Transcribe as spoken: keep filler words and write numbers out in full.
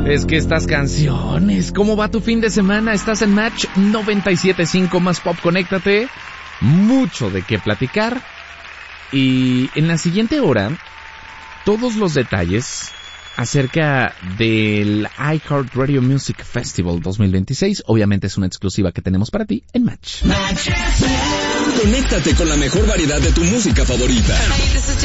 Es que estas canciones, ¿cómo va tu fin de semana? Estás en Match noventa y siete punto cinco más Pop, conéctate. Mucho de qué platicar. Y en la siguiente hora, todos los detalles acerca del iHeartRadio Music Festival dos mil veintiséis. Obviamente es una exclusiva que tenemos para ti en Match. Match. Conéctate con la mejor variedad de tu música favorita.